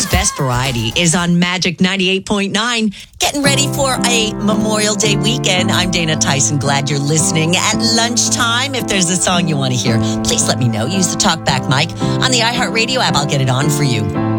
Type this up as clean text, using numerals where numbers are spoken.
Best Variety is on Magic 98.9. Getting ready for a Memorial Day weekend. I'm Dana Tyson. Glad you're listening. At lunchtime, if there's a song you want to hear, please let me know. Use the TalkBack mic on the iHeartRadio app. I'll get it on for you.